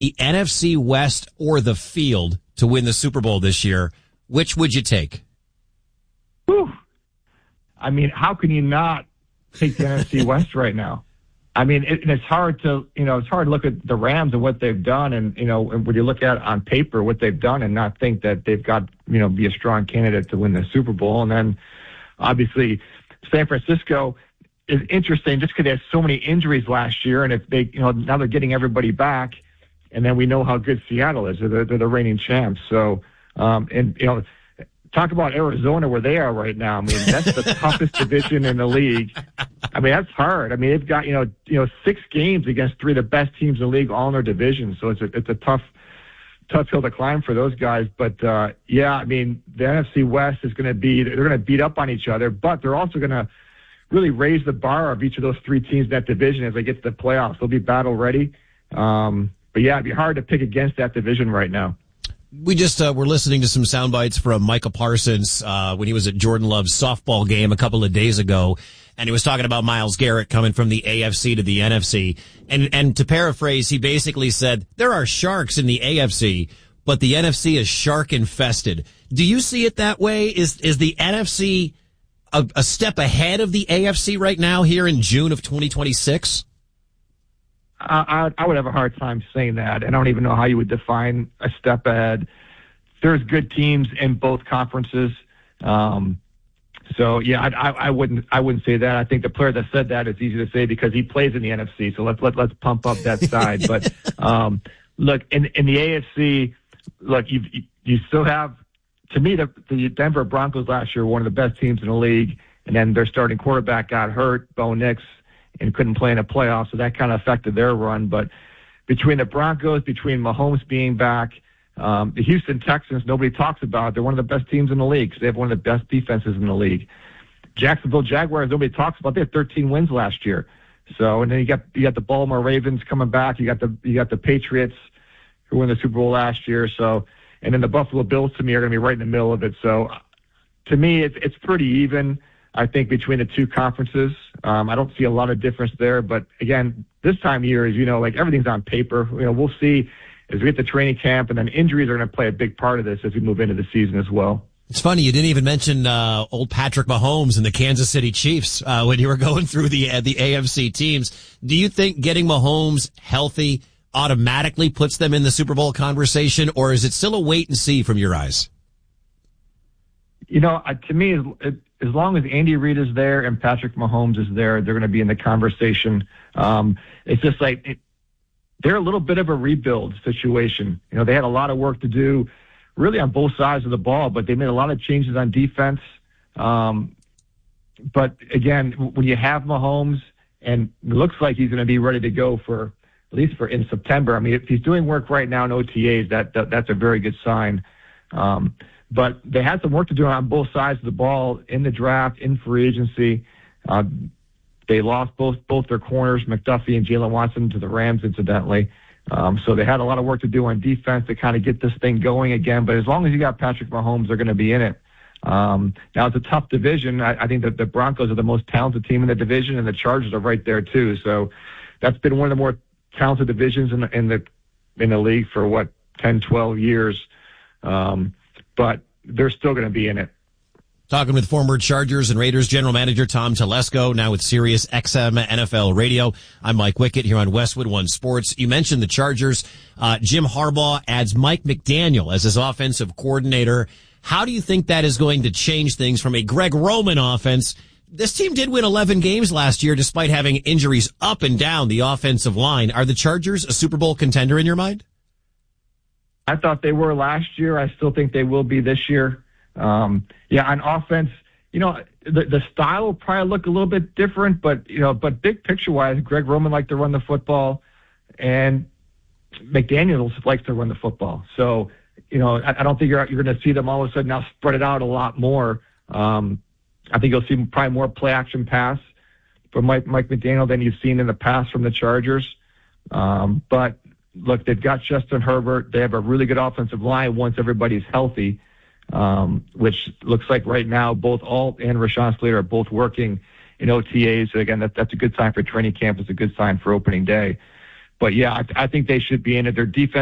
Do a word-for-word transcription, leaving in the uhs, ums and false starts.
the N F C West or the field to win the Super Bowl this year, which would you take? Whew. I mean, how can you not take the N F C West right now? I mean, it, and it's hard to, you know, it's hard to look at the Rams and what they've done, and you know, when you look at it on paper what they've done, and not think that they've got, you know, be a strong candidate to win the Super Bowl. And then, obviously, San Francisco is interesting just because they had so many injuries last year, and if they, you know, now they're getting everybody back. And then we know how good Seattle is. They're, they're the reigning champs. So, um, and, you know, talk about Arizona where they are right now. I mean, that's the toughest division in the league. I mean, that's hard. I mean, they've got, you know, you know, six games against three of the best teams in the league, all in their division. So it's a, it's a tough, tough hill to climb for those guys. But, uh, yeah, I mean, the N F C West is going to be, they're going to beat up on each other, but they're also going to really raise the bar of each of those three teams in that division as they get to the playoffs. They'll be battle ready. Um, But, yeah, it'd be hard to pick against that division right now. We just uh, were listening to some sound bites from Michael Parsons uh, when he was at Jordan Love's softball game a couple of days ago, and he was talking about Myles Garrett coming from the A F C to the N F C. And, and to paraphrase, he basically said, there are sharks in the A F C, but the N F C is shark-infested. Do you see it that way? Is, is the N F C a, a step ahead of the A F C right now here in June of twenty twenty-six? I, I would have a hard time saying that. I don't even know how you would define a step ahead. There's good teams in both conferences. Um, so yeah, I, I, I wouldn't, I wouldn't say that. I think the player that said that is easy to say because he plays in the N F C. So let's, let, let's pump up that side. But, um, look, in, in the A F C, look, you, you still have, to me, the, the Denver Broncos last year were one of the best teams in the league. And then their starting quarterback got hurt, Bo Nix, and couldn't play in a playoff, so that kind of affected their run. But between the Broncos, between Mahomes being back, um, the Houston Texans, nobody talks about. They're one of the best teams in the league. So they have one of the best defenses in the league. Jacksonville Jaguars, nobody talks about. They had thirteen wins last year. So, and then you got you got the Baltimore Ravens coming back. You got the you got the Patriots who won the Super Bowl last year. So, and then the Buffalo Bills to me are going to be right in the middle of it. So, to me, it's it's pretty even. I think between the two conferences, um, I don't see a lot of difference there. But again, this time of year is, you know, like everything's on paper. You know, we'll see as we get to training camp, and then injuries are going to play a big part of this as we move into the season as well. It's funny you didn't even mention uh, old Patrick Mahomes and the Kansas City Chiefs uh, when you were going through the uh, the A F C teams. Do you think getting Mahomes healthy automatically puts them in the Super Bowl conversation, or is it still a wait and see from your eyes? You know, uh, to me, it, as long as Andy Reid is there and Patrick Mahomes is there, they're going to be in the conversation. Um, it's just like it, they're a little bit of a rebuild situation. You know, they had a lot of work to do really on both sides of the ball, but they made a lot of changes on defense. Um, but again, when you have Mahomes, and it looks like he's going to be ready to go for at least for in September. I mean, if he's doing work right now in O T As, that, that that's a very good sign. Um, But they had some work to do on both sides of the ball in the draft, in free agency. Uh, they lost both both their corners, McDuffie and Jalen Watson, to the Rams, incidentally. Um, so they had a lot of work to do on defense to kind of get this thing going again. But as long as you got Patrick Mahomes, they're going to be in it. Um, now, it's a tough division. I, I think that the Broncos are the most talented team in the division, and the Chargers are right there, too. So that's been one of the more talented divisions in the, in the, in the league for, what, ten, twelve years. Um, but they're still going to be in it. Talking with former Chargers and Raiders general manager Tom Telesco, now with Sirius X M N F L Radio. I'm Mike Wickett here on Westwood One Sports. You mentioned the Chargers. Uh, Jim Harbaugh adds Mike McDaniel as his offensive coordinator. How do you think that is going to change things from a Greg Roman offense? This team did win eleven games last year despite having injuries up and down the offensive line. Are the Chargers a Super Bowl contender in your mind? I thought they were last year. I still think they will be this year. Um, yeah, on offense, you know, the, the style will probably look a little bit different, but, you know, but big picture wise, Greg Roman liked to run the football and McDaniels likes to run the football. So, you know, I, I don't think you're, you're going to see them all of a sudden now spread it out a lot more. Um, I think you'll see probably more play action pass from Mike, Mike McDaniel than you've seen in the past from the Chargers. Um, but look, they've got Justin Herbert. They have a really good offensive line once everybody's healthy. Um, which looks like right now both Alt and Rashawn Slater are both working in O T As. So again, that, that's a good sign for training camp. It's a good sign for opening day. but yeah, I, I think they should be in it. Their defense